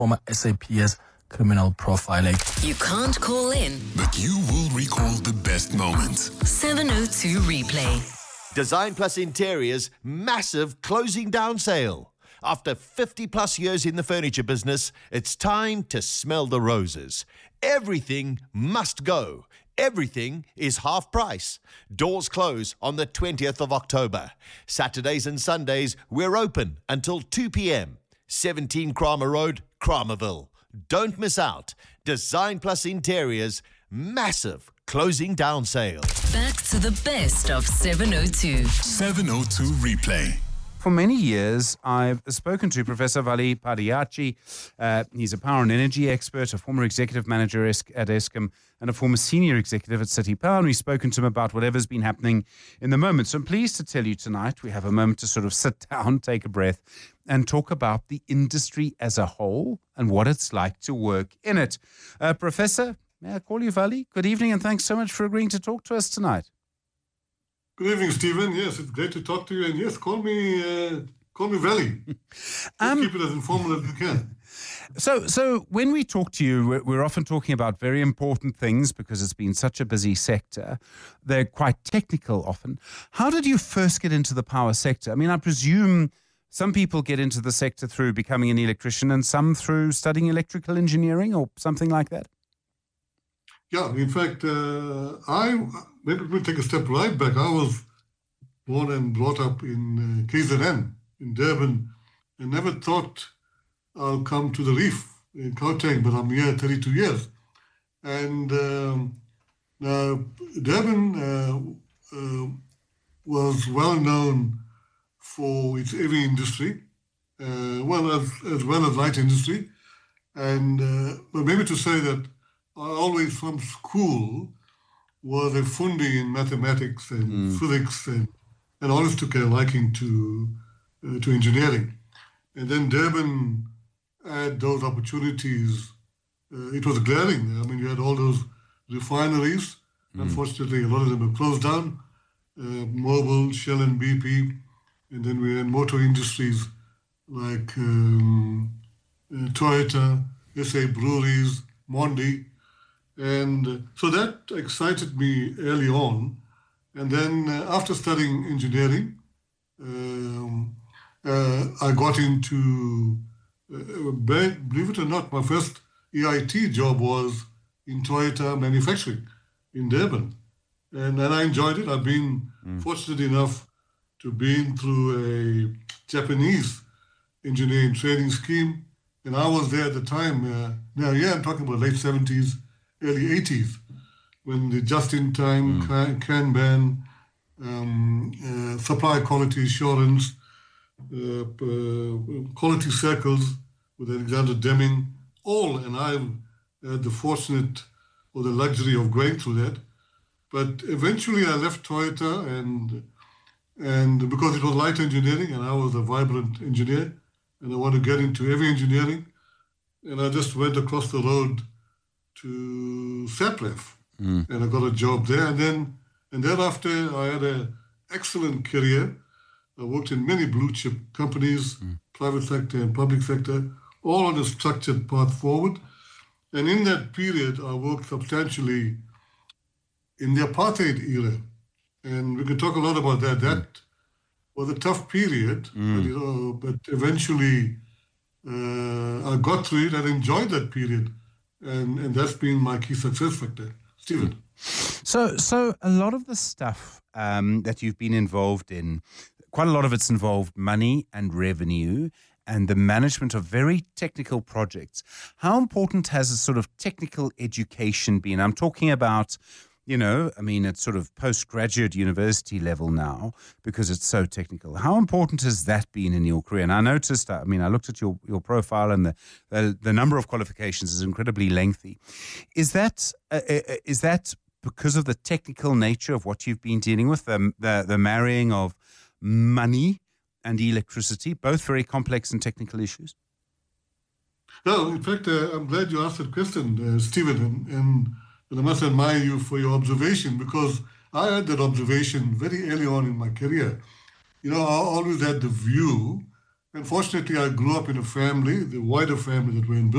former SAPS criminal profiling. You can't call in, but you will recall the best moments. 702 Replay. Design Plus Interiors massive closing down sale. After 50 plus years in the furniture business, it's time to smell the roses. Everything must go. Everything is half price. Doors close on the 20th of October. Saturdays and Sundays, we're open until 2 p.m. 17 Kramer Road, Kramerville. Don't miss out. Design Plus Interiors, massive closing down sale. Back to the best of 702. 702 Replay. For many years, I've spoken to Professor Vali Padiachi. He's a power and energy expert, a former executive manager at Eskom, and a former senior executive at City Power. And we've spoken to him about whatever's been happening in the moment. So I'm pleased to tell you tonight we have a moment to sort of sit down, take a breath, and talk about the industry as a whole and what it's like to work in it. Professor, may I call you Vali? Good evening, and thanks so much for agreeing to talk to us tonight. Good evening, Stephen. Yes, it's great to talk to you. And yes, call me Vali. Keep it as informal as you can. So when we talk to you, we're often talking about very important things because it's been such a busy sector. They're quite technical often. How did you first get into the power sector? I mean, I presume some people get into the sector through becoming an electrician and some through studying electrical engineering or something like that. Yeah, in fact, let me take a step right back. I was born and brought up in KZN, in Durban, and never thought I'll come to the reef in Gauteng, but I'm here 32 years. And Durban was well known for its heavy industry, as well as light industry. And but maybe to say that I always from school was a fundi in mathematics and physics and always took a liking to engineering. And then Durban had those opportunities. It was glaring. I mean, you had all those refineries. Unfortunately, a lot of them have closed down. Mobil, Shell and BP. And then we had motor industries like Toyota, SA Breweries, Mondi. And so that excited me early on. And then after studying engineering, I got into, believe it or not, my first EIT job was in Toyota manufacturing in Durban. And I enjoyed it. I've been fortunate enough to be through a Japanese engineering training scheme. And I was there at the time, I'm talking about late 70s, early 80s, when the just-in-time Kanban, supply quality assurance, quality circles with Alexander Deming, and I had the fortunate or the luxury of going through that. But eventually I left Toyota and because it was light engineering and I was a vibrant engineer and I wanted to get into heavy engineering, and I just went across the road to SAPREF, and I got a job there. And thereafter, I had an excellent career. I worked in many blue chip companies, private sector and public sector, all on a structured path forward. And in that period, I worked substantially in the apartheid era, and we can talk a lot about that. That was a tough period, but eventually I got through it and enjoyed that period. And that's been my key success factor. Stephen. So a lot of the stuff that you've been involved in, quite a lot of it's involved money and revenue and the management of very technical projects. How important has a sort of technical education been? I'm talking about, it's sort of postgraduate university level now because it's so technical. How important has that been in your career? And I noticed, I looked at your profile and the number of qualifications is incredibly lengthy. Is that because of the technical nature of what you've been dealing with, the marrying of money and electricity, both very complex and technical issues? No, in fact, I'm glad you asked that question, Stephen, and I must admire you for your observation, because I had that observation very early on in my career. I always had the view And fortunately, I grew up in a family, the wider family that were in